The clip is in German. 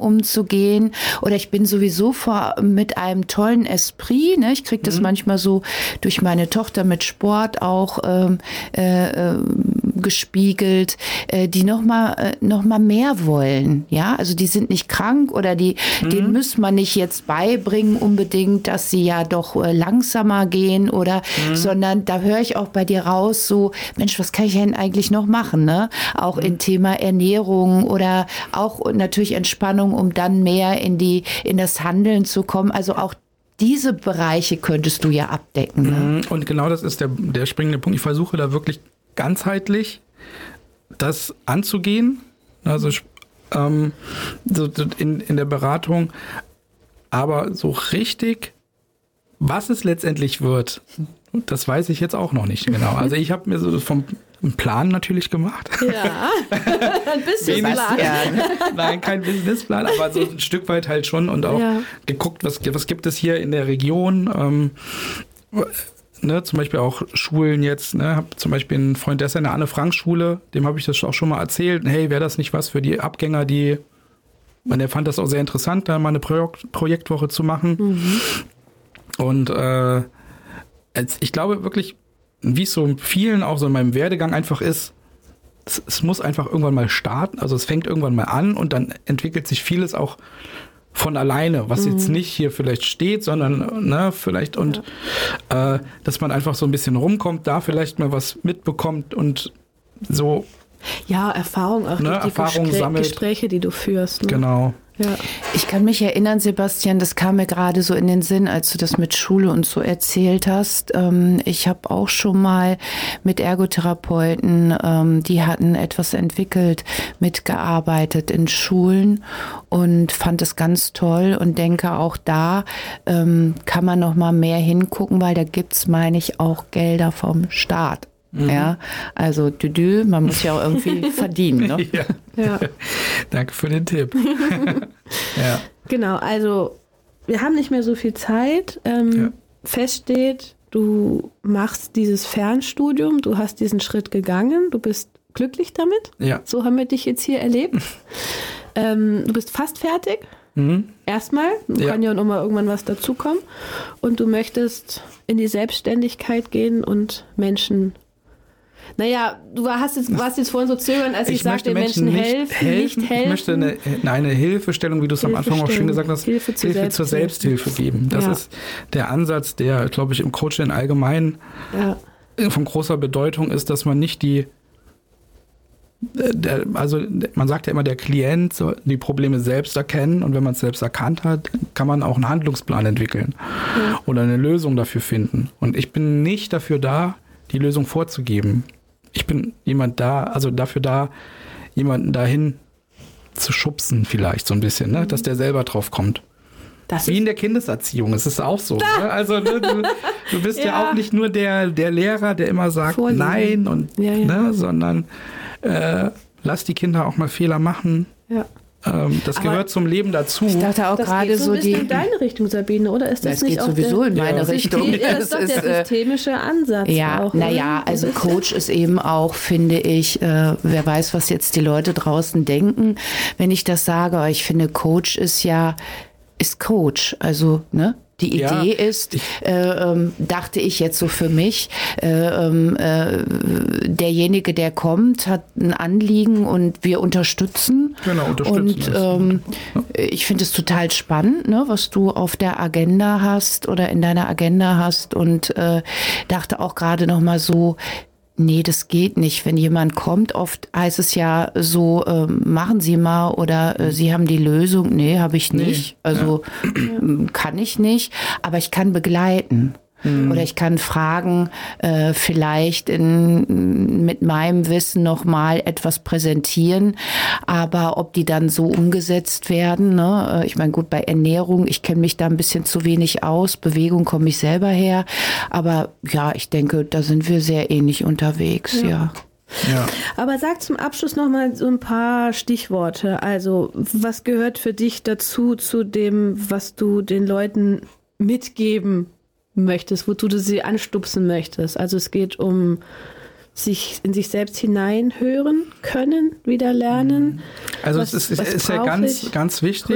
umzugehen oder ich bin sowieso mit einem tollen Esprit, ne? Ich kriege das manchmal so durch meine Tochter mit Sport auch gespiegelt, die noch mal mehr wollen, ja, also die sind nicht krank oder denen muss man nicht jetzt beibringen unbedingt, dass sie ja doch langsamer gehen oder, sondern da höre ich auch bei dir raus so, Mensch, was kann ich denn eigentlich noch machen, ne? Auch in Thema Ernährung oder auch natürlich Entspannung, um dann mehr in das Handeln zu kommen, also auch diese Bereiche könntest du ja abdecken. Ne? Und genau das ist der springende Punkt. Ich versuche da wirklich ganzheitlich das anzugehen, also so in der Beratung, aber so richtig, was es letztendlich wird, das weiß ich jetzt auch noch nicht genau. Also ich habe mir so vom Plan natürlich gemacht. Ja, ein bisschen Plan. Nein, kein Businessplan, aber so ein Stück weit halt schon und auch geguckt, was gibt es hier in der Region. Ne, zum Beispiel auch Schulen jetzt. Ne, habe zum Beispiel einen Freund, der ist in der Anne-Frank-Schule, dem habe ich das auch schon mal erzählt. Hey, wäre das nicht was für die Abgänger, der fand das auch sehr interessant, da mal eine Projektwoche zu machen. Und ich glaube wirklich, wie es so vielen auch so in meinem Werdegang einfach ist, es muss einfach irgendwann mal starten, also es fängt irgendwann mal an und dann entwickelt sich vieles auch von alleine, was jetzt nicht hier vielleicht steht, sondern vielleicht dass man einfach so ein bisschen rumkommt, da vielleicht mal was mitbekommt und so. Ja, Erfahrung auch durch die Erfahrung sammelt. Gespräche, die du führst. Ne? Genau. Ja. Ich kann mich erinnern, Sebastian, das kam mir gerade so in den Sinn, als du das mit Schule und so erzählt hast. Ich habe auch schon mal mit Ergotherapeuten, die hatten etwas entwickelt, mitgearbeitet in Schulen und fand es ganz toll und denke auch da kann man noch mal mehr hingucken, weil da gibt's, meine ich, auch Gelder vom Staat. Ja, also man muss ja auch irgendwie verdienen. Ne? Ja. Danke für den Tipp. Ja. Genau, also wir haben nicht mehr so viel Zeit. Fest steht, du machst dieses Fernstudium, du hast diesen Schritt gegangen, du bist glücklich damit. Ja. So haben wir dich jetzt hier erlebt. Du bist fast fertig. Erstmal, kann ja noch mal irgendwann was dazukommen. Und du möchtest in die Selbstständigkeit gehen und Menschen. Naja, du warst jetzt vorhin so zögernd, als ich sagte, Menschen helfen. Ich möchte eine Hilfestellung, wie du es am Anfang auch schön gesagt hast, Hilfe zur Selbsthilfe geben. Das ist der Ansatz, der, glaube ich, im Coaching allgemein von großer Bedeutung ist, dass man nicht man sagt ja immer, der Klient soll die Probleme selbst erkennen und wenn man es selbst erkannt hat, kann man auch einen Handlungsplan entwickeln oder eine Lösung dafür finden. Und ich bin nicht dafür da, die Lösung vorzugeben. Ich bin dafür da, jemanden dahin zu schubsen vielleicht so ein bisschen, ne? Dass der selber drauf kommt. Wie in der Kindeserziehung, es ist auch so. Ne? Also du bist ja auch nicht nur der Lehrer, der immer sagt nein und sondern lass die Kinder auch mal Fehler machen. Ja. Das gehört zum Leben dazu. Ich dachte auch gerade so die in deine Richtung, Sabine, oder ist das nicht geht sowieso in meine Richtung? Das ist doch der systemische Ansatz. Ja, auch, also Coach ist eben auch, finde ich, wer weiß, was jetzt die Leute draußen denken, wenn ich das sage, aber ich finde, Coach ist Coach, also ne? Die Idee ist, dachte ich jetzt so für mich, derjenige, der kommt, hat ein Anliegen und wir unterstützen. Genau, unterstützen. Und ich finde es total spannend, ne, was du auf der Agenda hast oder in deiner Agenda hast und dachte auch gerade noch mal so, nee, das geht nicht. Wenn jemand kommt, oft heißt es ja so, machen Sie mal oder Sie haben die Lösung. Nee, habe ich nicht. Also kann ich nicht, aber ich kann begleiten. Oder ich kann fragen, vielleicht mit meinem Wissen nochmal etwas präsentieren, aber ob die dann so umgesetzt werden, ne? Ich meine, gut, bei Ernährung, ich kenne mich da ein bisschen zu wenig aus, Bewegung komme ich selber her, aber ja, ich denke, da sind wir sehr ähnlich unterwegs, ja. Aber sag zum Abschluss nochmal so ein paar Stichworte. Also, was gehört für dich dazu, zu dem, was du den Leuten mitgeben möchtest, wozu du sie anstupsen möchtest? Also es geht um sich in sich selbst hineinhören können, wieder lernen. Also es ist ja ganz wichtig.